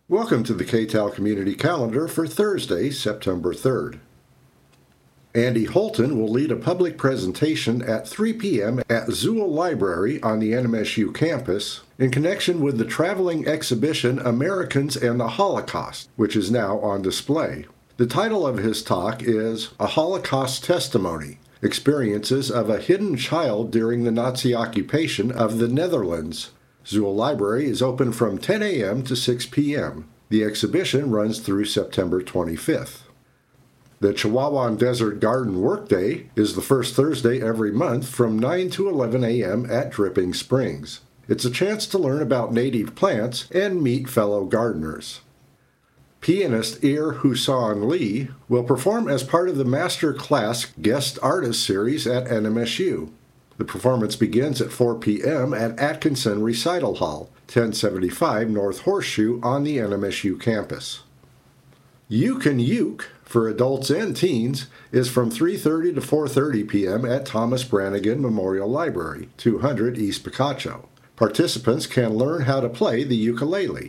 Welcome to the KTAL Community Calendar for Thursday, September 3rd. Andy Holton will lead a public presentation at 3 p.m. at Zool Library on the NMSU campus in connection with the traveling exhibition Americans and the Holocaust, which is now on display. The title of his talk is A Holocaust Testimony, Experiences of a Hidden Child During the Nazi Occupation of the Netherlands. Zool Library is open from 10 a.m. to 6 p.m. The exhibition runs through September 25th. The Chihuahuan Desert Garden Workday is the first Thursday every month from 9 to 11 a.m. at Dripping Springs. It's a chance to learn about native plants and meet fellow gardeners. Pianist Ir Husong Lee will perform as part of the Master Class Guest Artist Series at NMSU. The performance begins at 4 p.m. at Atkinson Recital Hall, 1075 North Horseshoe on the NMSU campus. You Can Uke for adults and teens is from 3:30 to 4:30 p.m. at Thomas Brannigan Memorial Library, 200 East Picacho. Participants can learn how to play the ukulele.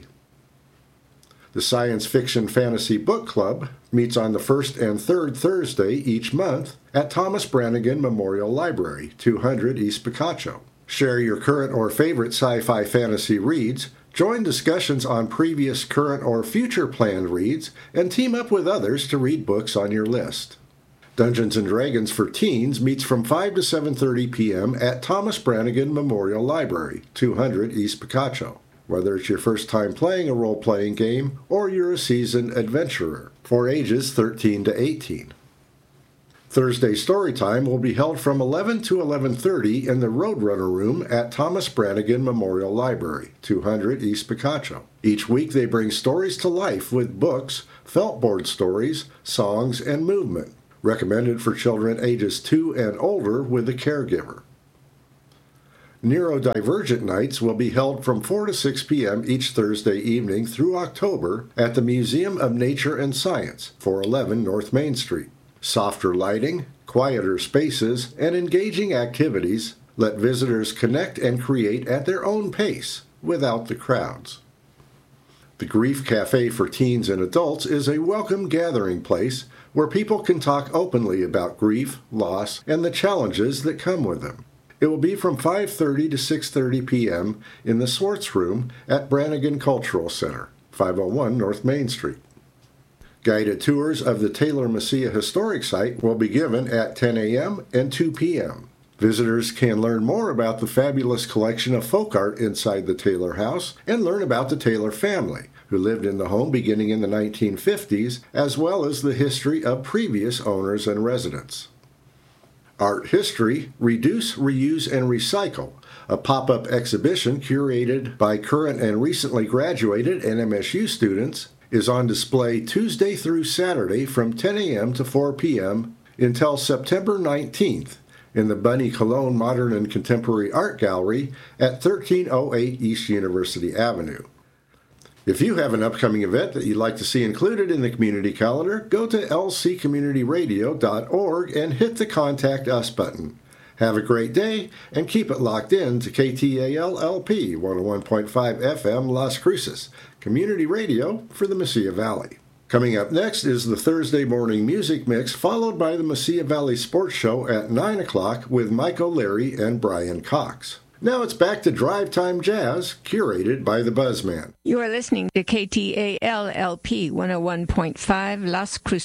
The Science Fiction Fantasy Book Club meets on the first and third Thursday each month at Thomas Brannigan Memorial Library, 200 East Picacho. Share your current or favorite sci-fi fantasy reads, join discussions on previous, current, or future planned reads, and team up with others to read books on your list. Dungeons & Dragons for Teens meets from 5 to 7:30 p.m. at Thomas Brannigan Memorial Library, 200 East Picacho. Whether it's your first time playing a role-playing game or you're a seasoned adventurer, for ages 13 to 18. Thursday Storytime will be held from 11 to 11:30 in the Roadrunner Room at Thomas Brannigan Memorial Library, 200 East Picacho. Each week they bring stories to life with books, feltboard stories, songs, and movement. Recommended for children ages 2 and older with a caregiver. Neurodivergent Nights will be held from 4 to 6 p.m. each Thursday evening through October at the Museum of Nature and Science, 411 North Main Street. Softer lighting, quieter spaces, and engaging activities let visitors connect and create at their own pace, without the crowds. The Grief Cafe for Teens and Adults is a welcome gathering place where people can talk openly about grief, loss, and the challenges that come with them. It will be from 5:30 to 6:30 p.m. in the Swartz Room at Brannigan Cultural Center, 501 North Main Street. Guided tours of the Taylor Mesilla Historic Site will be given at 10 a.m. and 2 p.m. Visitors can learn more about the fabulous collection of folk art inside the Taylor House and learn about the Taylor family, who lived in the home beginning in the 1950s, as well as the history of previous owners and residents. Art History, Reduce, Reuse, and Recycle, a pop-up exhibition curated by current and recently graduated NMSU students, is on display Tuesday through Saturday from 10 a.m. to 4 p.m. until September 19th in the Bunny Cologne Modern and Contemporary Art Gallery at 1308 East University Avenue. If you have an upcoming event that you'd like to see included in the community calendar, go to lccommunityradio.org and hit the Contact Us button. Have a great day, and keep it locked in to KTAL-LP 101.5 FM Las Cruces, community radio for the Mesilla Valley. Coming up next is the Thursday morning music mix, followed by the Mesilla Valley Sports Show at 9 o'clock with Mike O'Leary and Brian Cox. Now it's back to Drive Time Jazz, curated by the Buzzman. You are listening to KTAL-LP 101.5 Las Cruces.